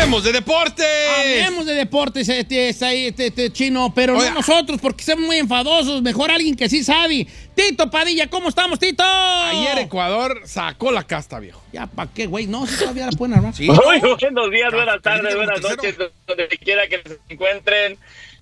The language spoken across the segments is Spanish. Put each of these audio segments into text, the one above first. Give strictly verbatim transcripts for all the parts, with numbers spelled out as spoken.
Hablemos de deportes. Hablemos de deportes, este, este, este, este chino, pero Oiga. no nosotros, porque somos muy enfadosos. Mejor alguien que sí sabe. Tito Padilla, ¿cómo estamos, Tito? Ayer Ecuador sacó la casta, viejo. Ya, ¿para qué, güey? No, si todavía la pueden armar. Sí, Muy ¿no? buenos días, buenas tardes, buenas noches, donde quiera que se encuentren.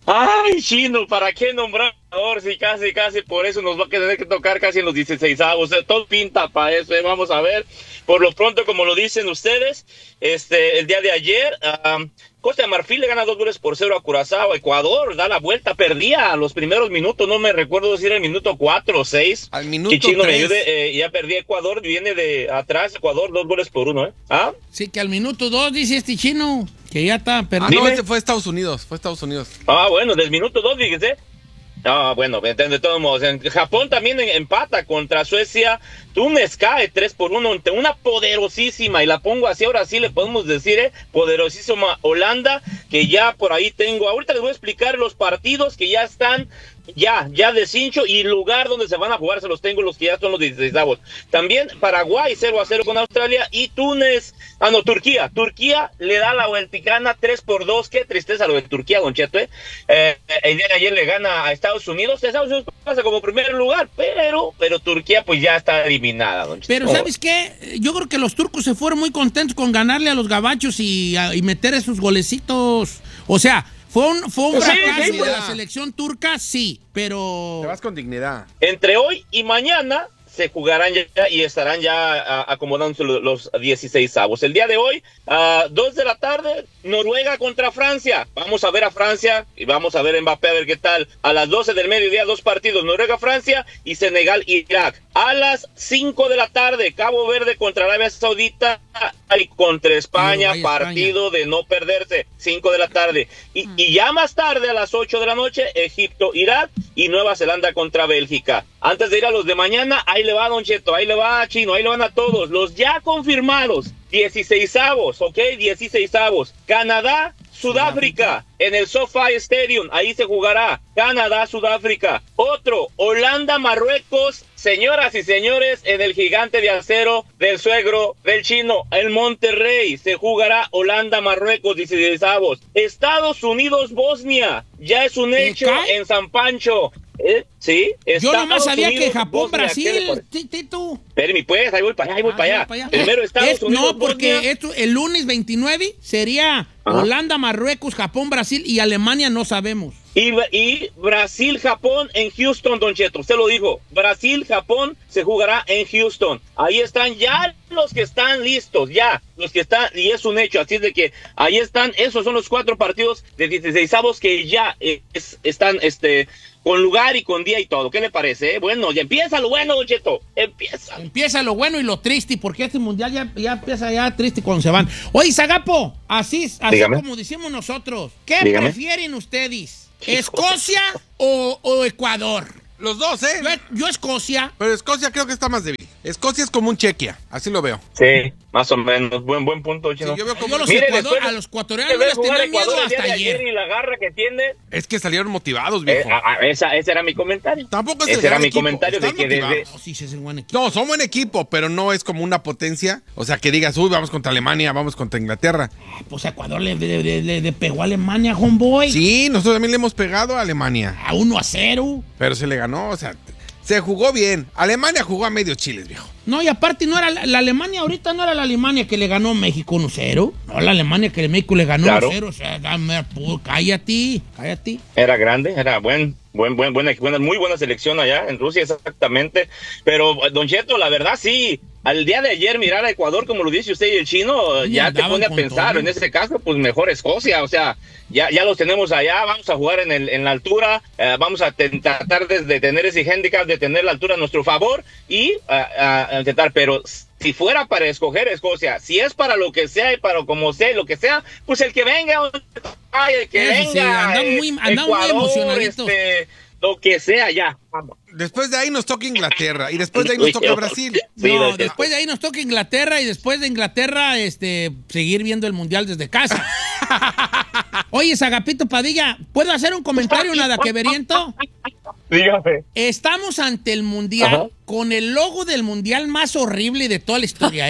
Ay, chino, ¿para qué nombrar jugador? Si casi, casi por eso nos va a tener que tocar casi en los dieciseisavos. Eh, todo pinta para eso, eh. Vamos a ver. Por lo pronto, como lo dicen ustedes, este, el día de ayer, um, Costa de Marfil le gana dos goles por cero a Curazao. Ecuador da la vuelta, perdía a los primeros minutos, no me recuerdo si era el minuto cuatro o seis. Al minuto Que chino me tres. ayude, eh, ya perdí Ecuador, viene de atrás, Ecuador, dos goles por uno, ¿eh? ¿Ah? Sí, que al minuto dos dice este chino que ya está Ah, perdido. no, Dime. ese fue Estados Unidos, fue Estados Unidos. Ah, bueno, del minuto dos, fíjese. Ah, bueno, de, de todos modos. En Japón también empata contra Suecia. Túnez cae tres por uno ante una poderosísima, y la pongo así, ahora sí le podemos decir, eh, poderosísima Holanda, que ya por ahí tengo. Ahorita les voy a explicar los partidos que ya están, ya, ya de cincho, y lugar donde se van a jugar, se los tengo, los que ya son los dieciseisavos. También Paraguay cero a cero con Australia, y Túnez, ah no, Turquía, Turquía le da la vuelticana tres por dos, qué tristeza lo de Turquía, Don Cheto, eh. Eh, el día de ayer le gana a Estados Unidos, Estados Unidos pasa como primer lugar, pero, pero Turquía pues ya está eliminada, Don Cheto. Pero ¿sabes qué? Yo creo que los turcos se fueron muy contentos con ganarle a los gabachos y, a- y meter esos golecitos. O sea, fue un, fue un Sí, fracaso sí, de ya. la selección turca, sí, pero... Te vas con dignidad. Entre hoy y mañana se jugarán ya y estarán ya a, acomodándose los, los dieciseisavos. El día de hoy, a dos de la tarde, Noruega contra Francia. Vamos a ver a Francia y vamos a ver a Mbappé a ver qué tal. A las doce del mediodía, dos partidos, Noruega-Francia y Senegal-Irak. A las cinco de la tarde, Cabo Verde contra Arabia Saudita y contra España, Uruguay, partido de no perderse, cinco de la tarde. Y, y ya más tarde, a las ocho de la noche, Egipto-Irak y Nueva Zelanda contra Bélgica. Antes de ir a los de mañana, ahí le va Don Cheto, ahí le va Chino, ahí le van a todos. Los ya confirmados, dieciseisavos, ¿ok? dieciseisavos. Canadá, Sudáfrica, en el SoFi Stadium, ahí se jugará. Canadá, Sudáfrica. Otro, Holanda, Marruecos. Señoras y señores, en el gigante de acero del suegro del chino, el Monterrey, se jugará Holanda, Marruecos, dieciseisavos. Estados Unidos, Bosnia, ya es un ¿Qué hecho cae? en San Pancho. ¿Eh? Sí, Yo nomás Estados sabía Unidos, que Japón, Bosnia, ¿qué le Brasil, parece? Ti- Tito. Espérame, pues, ahí voy para allá, ahí voy Ah, para sí, allá. para allá. Primero Estados Es- Unidos, No, porque Bosnia. esto, el lunes veintinueve sería Ajá. Holanda, Marruecos, Japón, Brasil y Alemania, no sabemos. Y, y Brasil-Japón en Houston, Don Cheto, usted lo dijo. Brasil-Japón se jugará en Houston. Ahí están ya los que están listos, ya. Los que están, y es un hecho. Así es de que ahí están, esos son los cuatro partidos de dieciseisavos que ya eh, es- están este, con lugar y con día y todo. ¿Qué le parece? eh? Bueno, ya empieza lo bueno, Don Cheto. Empieza. Empieza lo bueno y lo triste, porque este mundial ya, ya empieza ya triste cuando se van. Oye, Zagapo, así, así Dígame. como decimos nosotros, ¿qué Dígame. prefieren ustedes? Hijo. ¿Escocia o, o Ecuador? Los dos, ¿eh? Yo, yo Escocia. Pero Escocia creo que está más débil. Escocia es como un Chequia, así lo veo. Sí, más o menos. Buen, buen punto, Sí, Chino. yo veo Yo como... los Mire, Ecuador- después de- a los Que ecuatorianos ver les jugar tenían miedo Ecuador el día hasta de ayer ayer. y la garra que tiene. Es que salieron motivados, Eh, viejo. a- a- esa, ese era mi comentario. Tampoco es el Ese era gran mi equipo, comentario de están que desde... motivados. No, sí, sí, es un buen equipo. No, son buen equipo, pero no es como una potencia. O sea, que digas, uy, vamos contra Alemania, vamos contra Inglaterra. Pues Ecuador le, le- le- le- le pegó a Alemania, homeboy. Sí, nosotros también le hemos pegado a Alemania, A uno a cero. pero se le ganó, o sea, se jugó bien. Alemania jugó a medio chiles, viejo. No, y aparte no era la, la Alemania, ahorita no era la Alemania que le ganó México uno cero. No, la Alemania que México le ganó Claro. uno cero. O sea, dame, pu- cállate, cállate. Era grande, era buen, buen, buen, buena, buena, muy buena selección allá en Rusia, exactamente. Pero, Don Cheto, la verdad sí, al día de ayer mirar a Ecuador, como lo dice usted y el chino, Sí, ya te andaban pone a con pensar, todo. en ese caso, pues mejor Escocia, o sea, ya, ya los tenemos allá, vamos a jugar en, el, en la altura, eh, vamos a ten- tratar de, de tener ese handicap, de tener la altura a nuestro favor y a, a intentar, pero si fuera para escoger Escocia, si es para lo que sea y para como sea, lo que sea, pues el que venga, ay, el que Eso sí, venga, andamos eh, muy- andamos muy Ecuador, emocionaditos. este, lo que sea, ya, vamos. Después de ahí nos toca Inglaterra y después de ahí nos toca Brasil. Sí, No, Don Cheto. después de ahí nos toca Inglaterra y después de Inglaterra, este, seguir viendo el mundial desde casa. Oye, Zagapito Padilla, ¿puedo hacer un comentario nada que veriento? Dígame. Estamos ante el mundial Ajá. con el logo del mundial más horrible de toda la historia, ¿eh?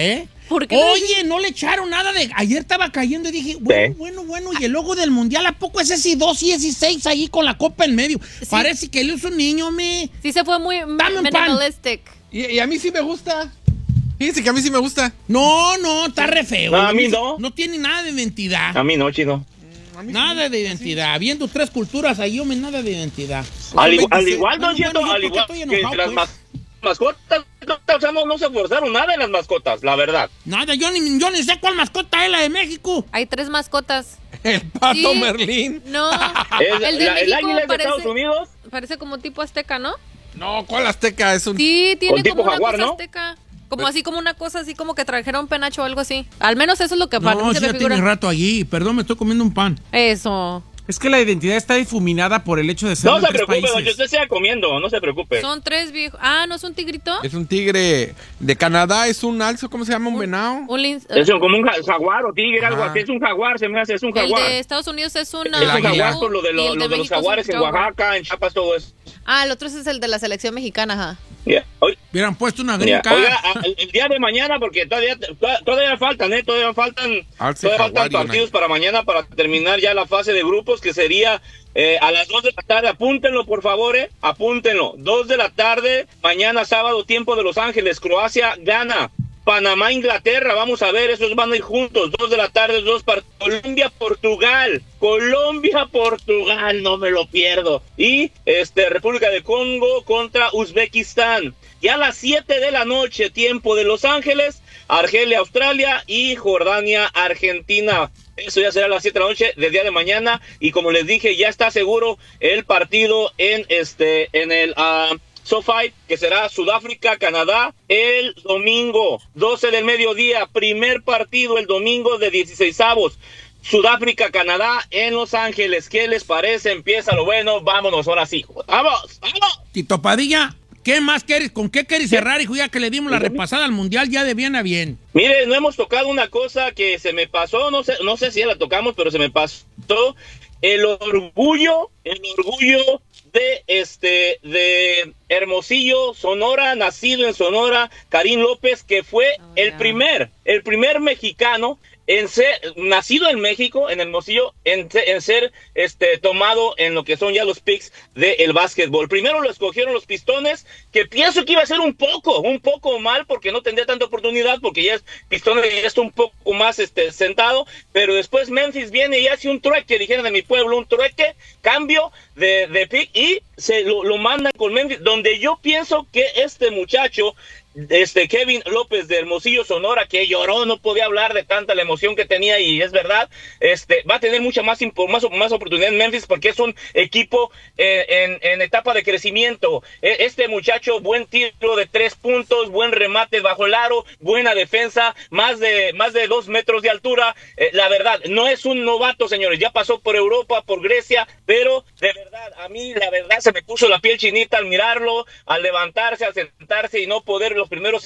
¿Por qué? Oye, no le echaron nada de... Ayer estaba cayendo y dije, bueno, Sí. bueno, bueno, y el logo del mundial, ¿a poco es ese dos y ese seis ahí con la copa en medio? Sí. Parece que él es un niño, me... Sí se fue muy Dame un pan. minimalistic. Y, y a mí sí me gusta. Fíjense que a mí sí me gusta. No, no, está re feo. No, a mí no. No tiene nada de identidad. A mí no, chino. Nada de identidad. Viendo tres culturas ahí, hombre, nada de identidad. Al, igual- al veintiséis. igual, Bueno, Don Cheto, bueno, yo al porque igual estoy que enojado, las pues. mas- mascotas, no, o sea, no, no se forzaron nada en las mascotas, la verdad. Nada, yo ni, yo ni sé cuál mascota es la de México. Hay tres mascotas. El pato Sí. Merlín. No, Es- el de la- el México águila es de parece, Estados Unidos. parece como tipo azteca, ¿no? No, ¿cuál azteca? Es un... Sí, tiene Con tipo como una jaguar, cosa ¿no? azteca. Como así, como una cosa así, como que trajeron penacho o algo así. Al menos eso es lo que No, parece. sí, me ya figura. tiene rato allí. Perdón, me estoy comiendo un pan. Eso. Es que la identidad está difuminada por el hecho de ser No de se tres preocupe, Don países. Cheto, usted siga comiendo, no se preocupe. Son tres viejos. Ah, ¿no es un tigrito? Es un tigre de Canadá, es un alzo, ¿cómo se llama? Un venado. Un lin- Es un- como un ja- jaguar o tigre, algo Ajá. así. Es un jaguar, se me hace, es un El jaguar. de Estados Unidos es una. Es un águila. jaguar por lo de, y lo- el lo de los México es un jaguares en jaguar. Oaxaca, en Chiapas, todo eso. Ah, el otro es el de la selección mexicana, ajá. Yeah. Oye, Hubieran puesto una yeah. gringa. Oiga, a- el, el día de mañana, porque todavía, todavía, todavía faltan, ¿eh? Todavía faltan, Alce todavía jaguar faltan y una- partidos para mañana para terminar ya la fase de grupos, que sería eh, a las dos de la tarde. Apúntenlo, por favor, ¿eh? Apúntenlo. dos de la tarde, mañana sábado, tiempo de Los Ángeles. Croacia gana. Panamá, Inglaterra, vamos a ver, esos van a ir juntos, dos de la tarde, dos para Colombia, Portugal, Colombia, Portugal, no me lo pierdo, y este República de Congo contra Uzbekistán, y a las siete de la noche, tiempo de Los Ángeles, Argelia, Australia, y Jordania, Argentina. Eso ya será a las siete de la noche del día de mañana, y como les dije, ya está seguro el partido en este, en el... Uh, SoFi, que será Sudáfrica, Canadá, el domingo, doce del mediodía, primer partido el domingo de dieciseisavos, Sudáfrica, Canadá, en Los Ángeles. ¿Qué les parece? Empieza lo bueno, vámonos, ahora sí, vamos, vamos. Tito Padilla, ¿qué más quieres? ¿Con qué quieres cerrar, hijo? Ya que le dimos la repasada al mundial ya de bien a bien. Mire, no hemos tocado una cosa que se me pasó, no sé, no sé si ya la tocamos, pero se me pasó, el orgullo, el orgullo de este de Hermosillo, Sonora, nacido en Sonora, Karim López, que fue Oh, el yeah. primer, el primer mexicano en ser, nacido en México, en Hermosillo, en, se- en ser este tomado en lo que son ya los picks del básquetbol. Primero lo escogieron los Pistones, que pienso que iba a ser un poco, un poco mal, porque no tendría tanta oportunidad, porque ya es Pistones ya está un poco más este sentado, pero después Memphis viene y hace un trueque, dijeron de mi pueblo, un trueque, cambio de, de pick, y se lo, lo mandan con Memphis, donde yo pienso que este muchacho, este Kevin López de Hermosillo, Sonora, que lloró, no podía hablar de tanta la emoción que tenía, y es verdad, este va a tener mucha más impo- más, más oportunidad en Memphis, porque es un equipo eh, en, en etapa de crecimiento. E- Este muchacho, buen tiro de tres puntos, buen remate bajo el aro, buena defensa, más de más de dos metros de altura. Eh, la verdad, no es un novato, señores, ya pasó por Europa, por Grecia, pero de verdad, a mí la verdad se me puso la piel chinita al mirarlo, al levantarse, al sentarse y no poder los primeros